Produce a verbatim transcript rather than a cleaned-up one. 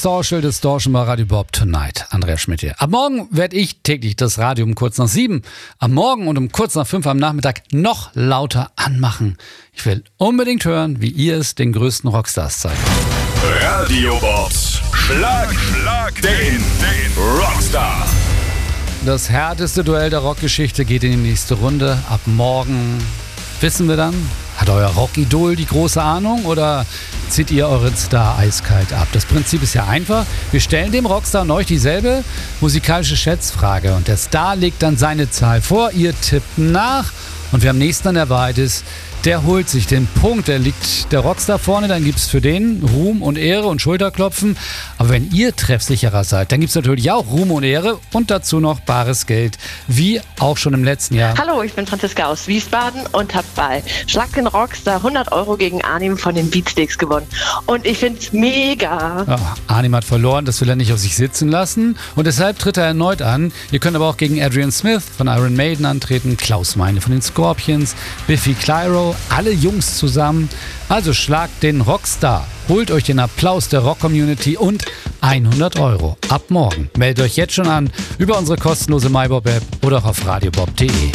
Social Distortion bei Radio Bob Tonight. Andreas Schmidt hier. Ab morgen werde ich täglich das Radio um kurz nach sieben, am Morgen und um kurz nach fünf am Nachmittag noch lauter anmachen. Ich will unbedingt hören, wie ihr es den größten Rockstars zeigt. Radio Bobs Schlag, Schlag den, den Rockstar. Das härteste Duell der Rockgeschichte geht in die nächste Runde. Ab morgen wissen wir dann, hat euer Rockidol die große Ahnung oder zieht ihr euren Star eiskalt ab? Das Prinzip ist ja einfach. Wir stellen dem Rockstar und euch dieselbe musikalische Schätzfrage und der Star legt dann seine Zahl vor, ihr tippt nach und wer am nächsten an der Wahrheit ist, der holt sich den Punkt. Der liegt der Rockstar vorne, dann gibt es für den Ruhm und Ehre und Schulterklopfen. Aber wenn ihr treffsicherer seid, dann gibt es natürlich auch Ruhm und Ehre und dazu noch bares Geld, wie auch schon im letzten Jahr. Hallo, ich bin Franziska aus Wiesbaden und habe bei Schlag den Rockstar hundert Euro gegen Arnim von den Beatsticks gewonnen. Und ich finde es mega. Ja, Arnim hat verloren, das will er nicht auf sich sitzen lassen und deshalb tritt er erneut an. Ihr könnt aber auch gegen Adrian Smith von Iron Maiden antreten, Klaus Meine von den Scorpions, Biffy Clyro, alle Jungs zusammen. Also schlagt den Rockstar, holt euch den Applaus der Rock-Community und hundert Euro ab morgen. Meldet euch jetzt schon an über unsere kostenlose MyBob-App oder auch auf radiobob punkt de.